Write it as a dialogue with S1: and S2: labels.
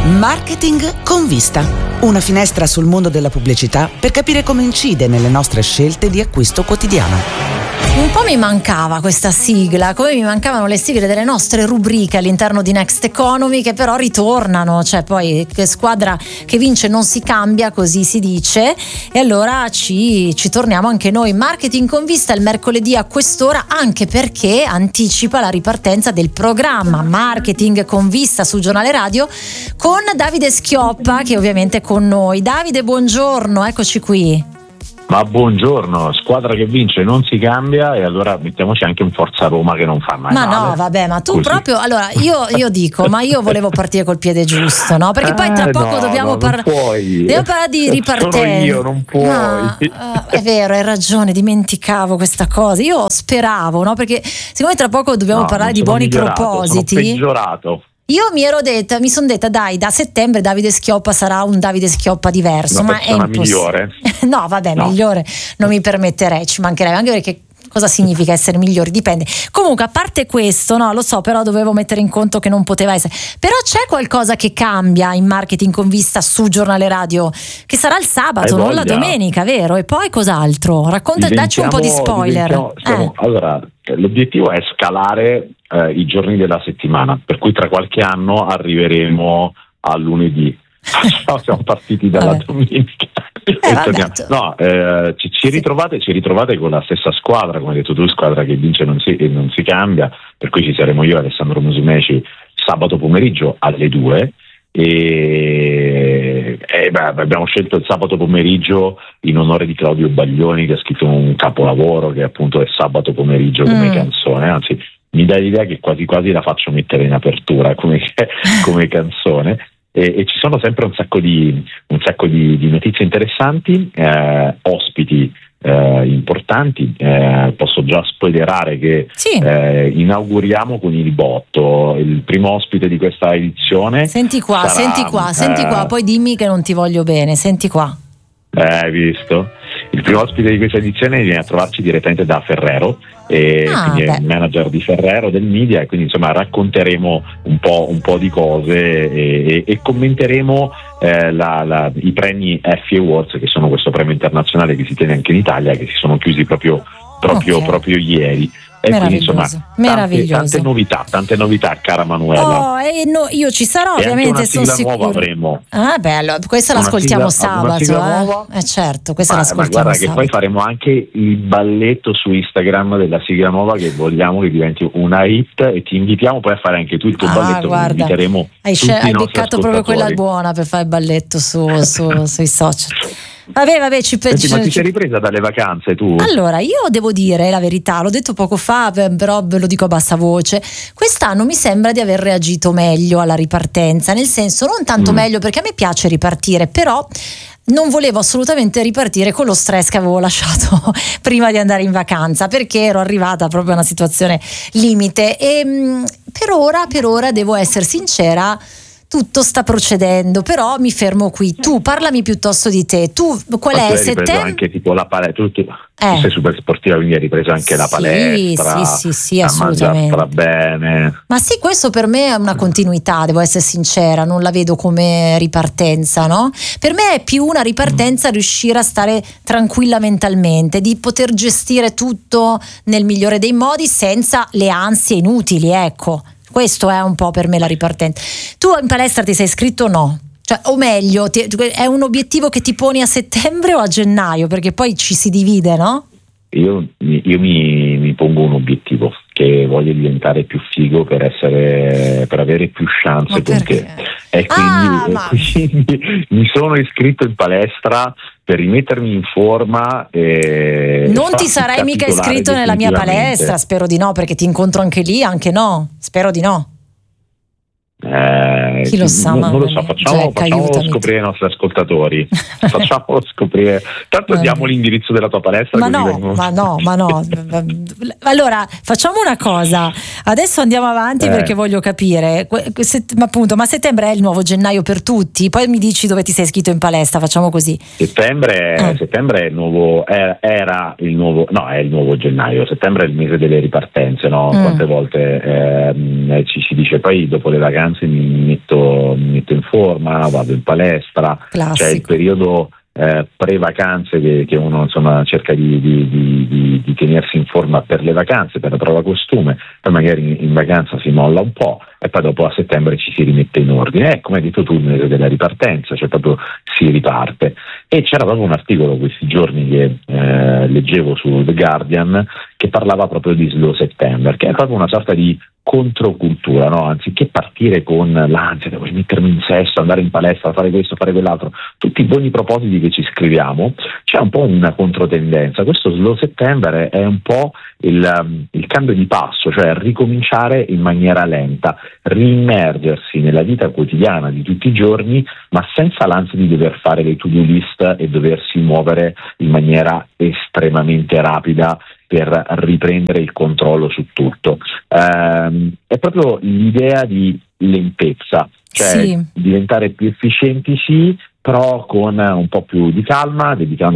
S1: Marketing con vista. Una finestra sul mondo della pubblicità per capire come incide nelle nostre scelte di acquisto quotidiano.
S2: Un po' mi mancava questa sigla, come mi mancavano le sigle delle nostre rubriche all'interno di Next Economy, che però ritornano, cioè poi che squadra che vince non si cambia, così si dice, e allora ci torniamo anche noi. Marketing con vista il mercoledì a quest'ora, anche perché anticipa la ripartenza del programma Marketing con vista sul giornale radio con Davide Schioppa, che ovviamente è con noi. Davide, buongiorno, eccoci qui.
S3: Ma buongiorno, squadra che vince non si cambia, e allora mettiaci anche un Forza Roma che non fa mai male.
S2: Ma no, vabbè, ma tu
S3: così.
S2: Proprio, allora io dico, ma io volevo partire col piede giusto, no? Perché poi tra poco dobbiamo parlare di ripartenza.
S3: Sono io, non puoi.
S2: È vero, hai ragione, dimenticavo questa cosa. Io speravo, no? Perché siccome tra poco dobbiamo parlare di buoni propositi.
S3: Sono peggiorato.
S2: Io mi sono detta, dai, da settembre Davide Schioppa sarà un Davide Schioppa diverso, ma è
S3: migliore.
S2: No, vabbè, no. Migliore non mi permetterei, ci mancherebbe, anche perché cosa significa essere migliori? Dipende. Comunque, a parte questo, no, lo so, però dovevo mettere in conto che non poteva essere. Però c'è qualcosa che cambia in Marketing con vista su giornale radio, che sarà il sabato, non la domenica, vero? E poi cos'altro? Dacci un po' di spoiler.
S3: Allora, l'obiettivo è scalare i giorni della settimana, per cui tra qualche anno arriveremo a lunedì. Siamo partiti dalla domenica. Ci ritrovate con la stessa squadra, come hai detto tu, squadra che vince non si cambia, per cui ci saremo io e Alessandro Musumeci sabato pomeriggio alle 2 e abbiamo scelto il sabato pomeriggio in onore di Claudio Baglioni, che ha scritto un capolavoro che appunto è Sabato pomeriggio come canzone, anzi mi dà l'idea che quasi quasi la faccio mettere in apertura come canzone. E ci sono sempre un sacco di notizie interessanti, ospiti importanti. Posso già spoilerare che
S2: sì.
S3: Inauguriamo con il botto il primo ospite di questa edizione.
S2: Senti qua, poi dimmi che non ti voglio bene, senti qua.
S3: Hai visto? Il primo ospite di questa edizione viene a trovarci direttamente da Ferrero, quindi è il manager di Ferrero del media, e quindi insomma racconteremo un po' di cose e commenteremo i premi Effie Awards, che sono questo premio internazionale che si tiene anche in Italia, che si sono chiusi proprio ieri. E quindi insomma tante novità, cara Manuela.
S2: Io ci sarò,
S3: e
S2: ovviamente,
S3: anche una sigla nuova avremo.
S2: Allora, questa l'ascoltiamo sabato. Certo, questa l'ascoltiamo
S3: guarda
S2: sabato.
S3: Che poi faremo anche il balletto su Instagram della sigla nuova, che vogliamo che diventi una hit, e ti invitiamo poi a fare anche tu il tuo balletto.
S2: Guarda,
S3: inviteremo
S2: hai beccato proprio quella buona per fare il balletto sui social. Vabbè, ma ti
S3: sei ripresa dalle vacanze tu?
S2: Allora, io devo dire la verità, l'ho detto poco fa, però ve lo dico a bassa voce. Quest'anno mi sembra di aver reagito meglio alla ripartenza, nel senso, non tanto meglio, perché a me piace ripartire, però non volevo assolutamente ripartire con lo stress che avevo lasciato prima di andare in vacanza, perché ero arrivata proprio a una situazione limite e per ora devo essere sincera, tutto sta procedendo, però mi fermo qui. Tu parlami piuttosto di te. Tu qual è?
S3: Anche tipo la palestra. Tu sei super sportiva, quindi hai ripreso anche la palestra.
S2: Sì, assolutamente.
S3: Va bene.
S2: Ma sì, questo per me è una continuità, devo essere sincera, non la vedo come ripartenza, no? Per me è più una ripartenza riuscire a stare tranquilla mentalmente, di poter gestire tutto nel migliore dei modi senza le ansie inutili, ecco. Questo è un po' per me la ripartenza. Tu in palestra ti sei iscritto o no? Cioè, o meglio, è un obiettivo che ti poni a settembre o a gennaio? Perché poi ci si divide, no?
S3: Io mi pongo un obiettivo, che voglio diventare più figo per avere più chance con te. E quindi mi sono iscritto in palestra per rimettermi in forma.
S2: Non ti sarai mica iscritto nella mia palestra? Spero di no, perché ti incontro anche lì, anche no? Spero di no. Chi lo sa,
S3: non lo so, facciamo scoprire ai nostri ascoltatori. Facciamo scoprire. Tanto diamo l'indirizzo della tua palestra.
S2: Ma no. Allora facciamo una cosa. Adesso andiamo avanti perché voglio capire. Ma settembre è il nuovo gennaio per tutti. Poi mi dici dove ti sei iscritto in palestra. Facciamo così.
S3: Settembre è il nuovo. È il nuovo gennaio. Settembre è il mese delle ripartenze, no? Quante volte ci si dice poi dopo le vacanze mi metto metto in forma, vado in palestra.
S2: Classico.
S3: C'è il periodo pre-vacanze che uno insomma cerca di tenersi in forma per le vacanze, per la prova costume, poi magari in vacanza si molla un po' e poi dopo a settembre ci si rimette in ordine. Come hai detto tu, il mese della ripartenza, cioè proprio si riparte. E c'era proprio un articolo questi giorni che leggevo su The Guardian che parlava proprio di Slow September, che è proprio una sorta di controcultura, no? Anziché partire con l'ansia, devo mettermi in sesto, andare in palestra, fare questo, fare quell'altro, tutti i buoni propositi che ci scriviamo, c'è un po' una controtendenza. Questo Slow September è un po' il cambio di passo, cioè ricominciare in maniera lenta, riimmergersi nella vita quotidiana di tutti i giorni, ma senza l'ansia di dover fare le to-do list e doversi muovere in maniera estremamente rapida per riprendere il controllo su tutto. È proprio l'idea di lentezza, cioè diventare più efficienti, sì, però con un po' più di calma, dedicando